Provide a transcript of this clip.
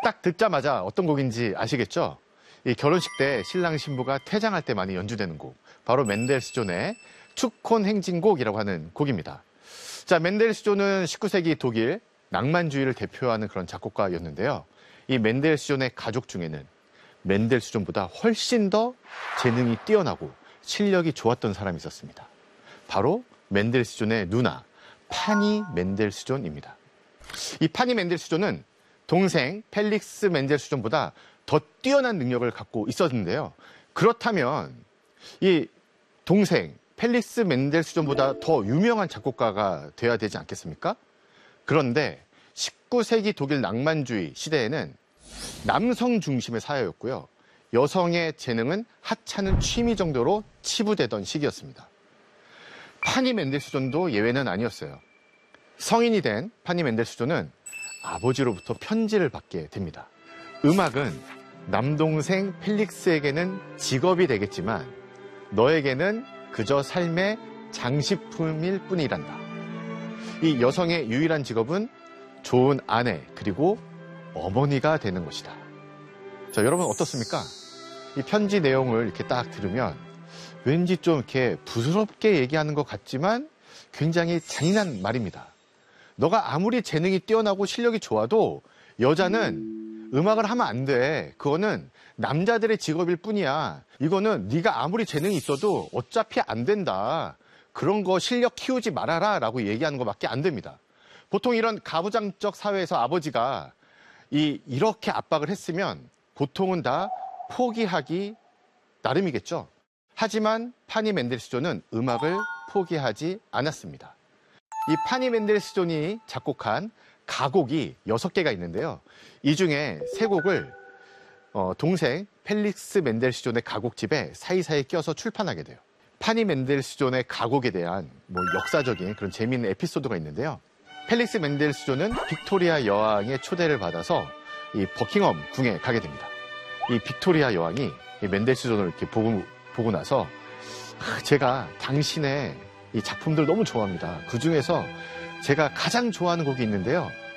딱 듣자마자 어떤 곡인지 아시겠죠? 이 결혼식 때 신랑 신부가 퇴장할 때 많이 연주되는 곡, 바로 멘델스존의 축혼 행진곡이라고 하는 곡입니다. 자, 멘델스존은 19세기 독일 낭만주의를 대표하는 그런 작곡가였는데요. 이 멘델스존의 가족 중에는 멘델스존보다 훨씬 더 재능이 뛰어나고 실력이 좋았던 사람이 있었습니다. 바로 멘델스존의 누나 파니 멘델스존입니다. 이 파니 멘델스존은 동생 펠릭스 멘델스존보다 더 뛰어난 능력을 갖고 있었는데요. 그렇다면 이 동생 펠릭스 멘델스존보다 더 유명한 작곡가가 돼야 되지 않겠습니까? 그런데 19세기 독일 낭만주의 시대에는 남성 중심의 사회였고요. 여성의 재능은 하찮은 취미 정도로 치부되던 시기였습니다. 파니 멘델스존도 예외는 아니었어요. 성인이 된 파니 멘델스존은 아버지로부터 편지를 받게 됩니다. 음악은 남동생 펠릭스에게는 직업이 되겠지만 너에게는 그저 삶의 장식품일 뿐이란다. 이 여성의 유일한 직업은 좋은 아내 그리고 어머니가 되는 것이다. 자, 여러분 어떻습니까? 이 편지 내용을 이렇게 딱 들으면 왠지 좀 이렇게 부스럽게 얘기하는 것 같지만 굉장히 잔인한 말입니다. 너가 아무리 재능이 뛰어나고 실력이 좋아도 여자는 음악을 하면 안 돼. 그거는 남자들의 직업일 뿐이야. 이거는 네가 아무리 재능이 있어도 어차피 안 된다. 그런 거 실력 키우지 말아라 라고 얘기하는 것밖에 안 됩니다. 보통 이런 가부장적 사회에서 아버지가 이렇게 압박을 했으면 보통은 다 포기하기 나름이겠죠. 하지만 파니 멘델스존은 음악을 포기하지 않았습니다. 이 파니 멘델스존이 작곡한 가곡이 6개가 있는데요. 이 중에 3곡을 동생 펠릭스 멘델스존의 가곡집에 사이사이 껴서 출판하게 돼요. 파니 멘델스존의 가곡에 대한 역사적인 그런 재미있는 에피소드가 있는데요. 펠릭스 멘델스존은 빅토리아 여왕의 초대를 받아서 이 버킹엄 궁에 가게 됩니다. 이 빅토리아 여왕이 이 멘델스존을 이렇게 보고 나서 제가 당신의 이 작품들 너무 좋아합니다. 그 중에서 제가 가장 좋아하는 곡이 있는데요.